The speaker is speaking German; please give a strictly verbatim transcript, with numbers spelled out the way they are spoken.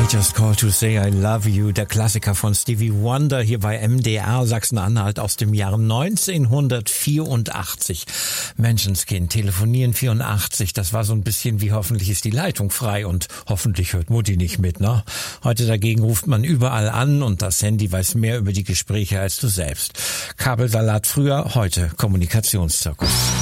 I Just Call to Say I Love You, der Klassiker von Stevie Wonder hier bei M D R Sachsen-Anhalt aus dem Jahr neunzehnhundertvierundachtzig. Menschenskind, telefonieren vierundachtzig, das war so ein bisschen wie hoffentlich ist die Leitung frei und hoffentlich hört Mutti nicht mit, ne? Heute dagegen ruft man überall an und das Handy weiß mehr über die Gespräche als du selbst. Kabelsalat früher, heute Kommunikationszirkus.